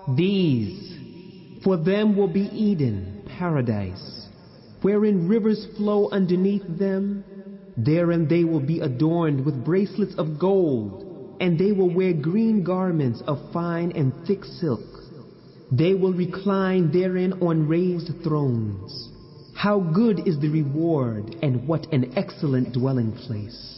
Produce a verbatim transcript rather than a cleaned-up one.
These, for them will be Eden, paradise, wherein rivers flow underneath them. Therein they will be adorned with bracelets of gold, and they will wear green garments of fine and thick silk. They will recline therein on raised thrones. How good is the reward, and what an excellent dwelling place!